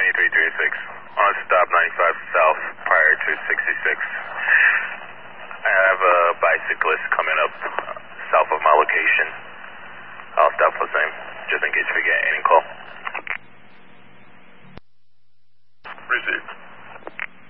9336. On stop 95 south prior to 66. I have a bicyclist coming up south of my location. I'll stop for the same, just in case we get any call.